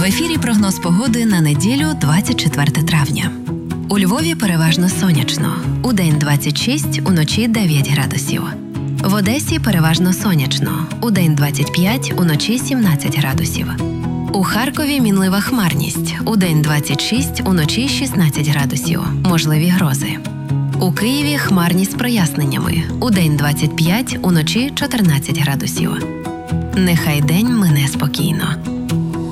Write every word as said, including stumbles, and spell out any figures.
В ефірі прогноз погоди на неділю, двадцять четверте травня. У Львові переважно сонячно. Удень двадцять шість, уночі дев'ять градусів. В Одесі переважно сонячно. Удень двадцять п'ять, уночі сімнадцять градусів. У Харкові мінлива хмарність. Удень двадцять шість, уночі шістнадцять градусів. Можливі грози. У Києві хмарність з проясненнями. Удень двадцять п'ять, уночі чотирнадцять градусів. Нехай день мине спокійно.